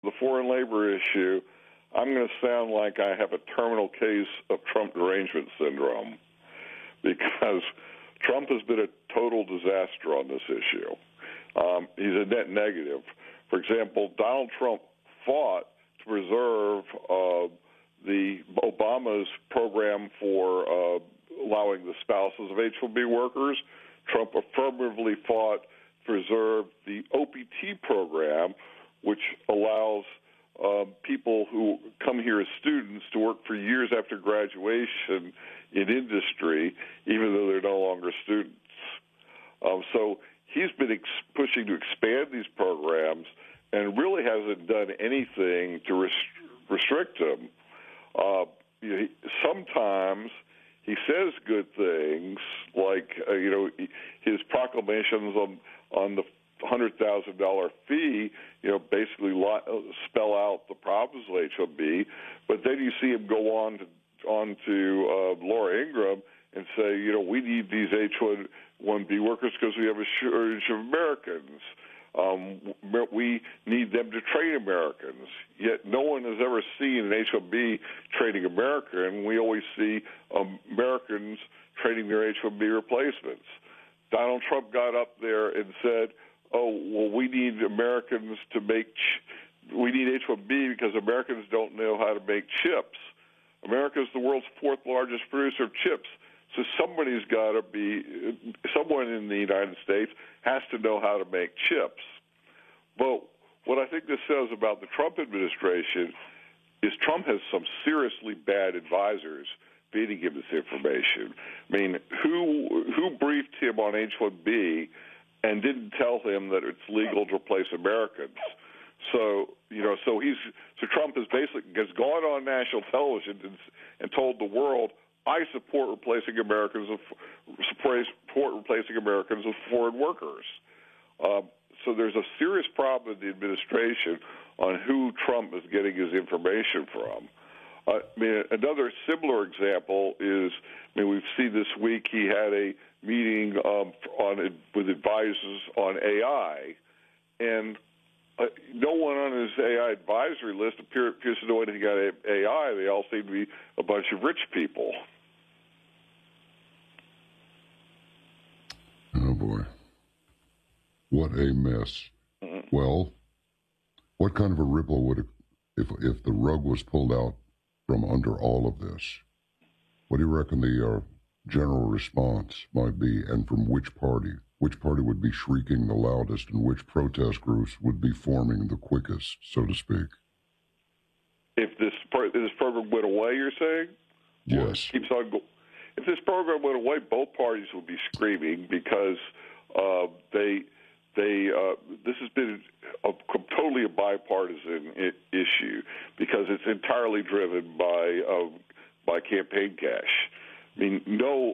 the foreign labor issue, I'm going to sound like I have a terminal case of Trump derangement syndrome, because Trump has been a total disaster on this issue. He's a net negative. For example, Donald Trump fought to preserve the Obama's program for allowing the spouses of H-1B workers. Trump affirmatively fought to preserve the OPT program, which allows people who come here as students to work for years after graduation in industry, even though they're no longer students. So he's been pushing to expand these programs and really hasn't done anything to restrict them. Sometimes he says good things, like his proclamations on the $100,000 fee, basically spell out the problems with H-1B, but then you see him go on to Laura Ingraham and say, we need these H-1B workers because we have a shortage of Americans. We need them to train Americans. Yet no one has ever seen an H-1B training American. We always see Americans training their H-1B replacements. Donald Trump got up there and said, we need Americans to we need H-1B because Americans don't know how to make chips. America is the world's fourth largest producer of chips. So someone in the United States has to know how to make chips. But what I think this says about the Trump administration is Trump has some seriously bad advisors feeding him this information. I mean, who briefed him on H-1B and didn't tell him that it's legal to replace Americans? So Trump has gone on national television and told the world, I support replacing Americans with foreign workers. So there's a serious problem in the administration on who Trump is getting his information from. Another similar example is, we've seen this week he had a meeting with advisors on AI, and no one on his AI advisory list appears to know anything about AI. They all seem to be a bunch of rich people. Oh, boy. What a mess. Mm-hmm. Well, what kind of a ripple would it, if the rug was pulled out from under all of this? What do you reckon the general response might be, and from which party? Which party would be shrieking the loudest, and which protest groups would be forming the quickest, so to speak? If this program went away, you're saying? Yes. Keeps on if this program went away, both parties would be screaming, because this has been totally a bipartisan issue, because it's entirely driven by campaign cash. If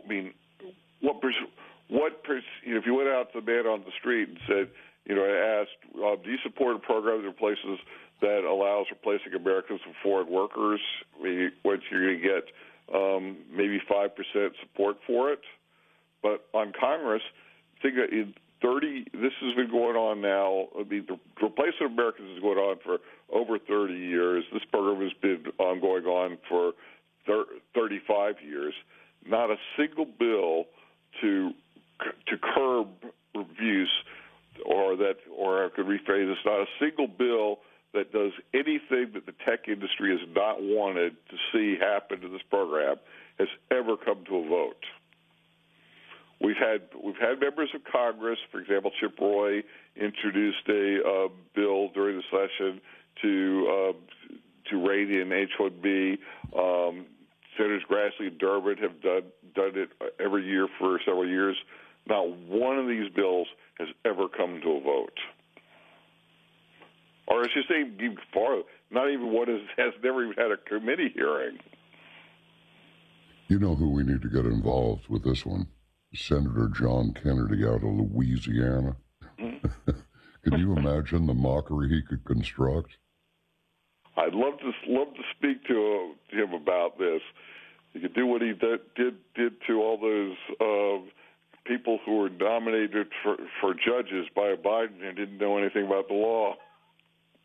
you went out to the man on the street and said, asked, do you support a program that allows replacing Americans with foreign workers? What you're going to get maybe 5% support for it. But on Congress, think that this has been going on now. The replacement of Americans is going on for over 30 years. This program has been going on for 35 years. Not a single bill to curb abuse, or I could rephrase this, not a single bill that does anything that the tech industry has not wanted to see happen to this program has ever come to a vote. We've had members of Congress, for example, Chip Roy introduced a bill during the session to rein in H-1B. Senators Grassley and Durbin have done it every year for several years. Not one of these bills has ever come to a vote. Or I should say, even farther, not even one has never even had a committee hearing. You know who we need to get involved with this one? Senator John Kennedy out of Louisiana. Can you imagine the mockery he could construct? I'd love to speak to him about this. He could do what he did to all those people who were nominated for judges by Biden and didn't know anything about the law.